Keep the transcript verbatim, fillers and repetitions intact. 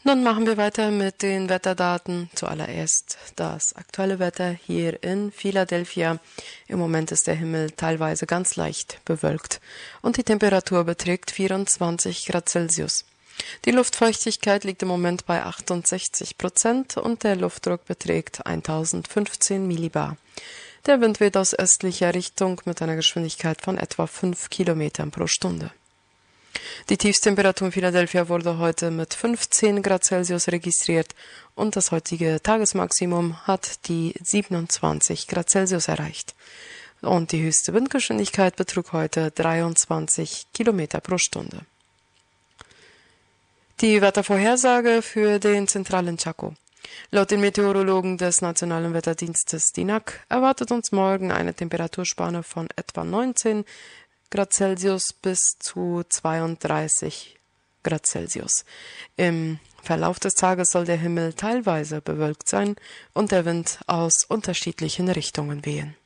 Nun machen wir weiter mit den Wetterdaten. Zuallererst das aktuelle Wetter hier in Philadelphia. Im Moment ist der Himmel teilweise ganz leicht bewölkt und die Temperatur beträgt vierundzwanzig Grad Celsius. Die Luftfeuchtigkeit liegt im Moment bei achtundsechzig Prozent und der Luftdruck beträgt tausendfünfzehn Millibar. Der Wind weht aus östlicher Richtung mit einer Geschwindigkeit von etwa fünf Kilometern pro Stunde. Die Tiefstemperatur in Philadelphia wurde heute mit fünfzehn Grad Celsius registriert und das heutige Tagesmaximum hat die siebenundzwanzig Grad Celsius erreicht. Und die höchste Windgeschwindigkeit betrug heute dreiundzwanzig Kilometer pro Stunde. Die Wettervorhersage für den zentralen Chaco. Laut den Meteorologen des Nationalen Wetterdienstes D I N A C erwartet uns morgen eine Temperaturspanne von etwa neunzehn Grad Celsius bis zu zweiunddreißig Grad Celsius. Im Verlauf des Tages soll der Himmel teilweise bewölkt sein und der Wind aus unterschiedlichen Richtungen wehen.